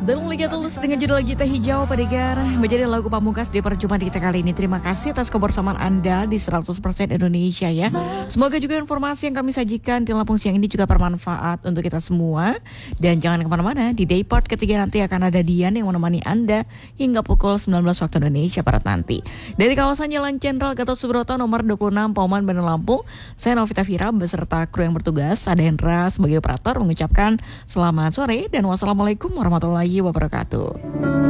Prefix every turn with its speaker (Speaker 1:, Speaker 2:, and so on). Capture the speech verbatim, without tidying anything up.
Speaker 1: Dan Liga Tulus dengan judul Gita Hijau Padegar menjadi lagu pamungkas di perjumpaan kita kali ini. Terima kasih atas kebersamaan Anda di seratus persen Indonesia ya. Semoga juga informasi yang kami sajikan di Lampung siang ini juga bermanfaat untuk kita semua. Dan jangan kemana-mana, di day part ketiga nanti akan ada Dian yang menemani Anda hingga pukul sembilan belas waktu Indonesia Barat nanti. Dari kawasan Jalan Jenderal Gatot Subroto nomor dua puluh enam Pauman, Bandar Lampung, saya Novita Vira beserta kru yang bertugas, ada Hendra sebagai operator mengucapkan selamat sore dan wassalamualaikum warahmatullahi wabarakatuh.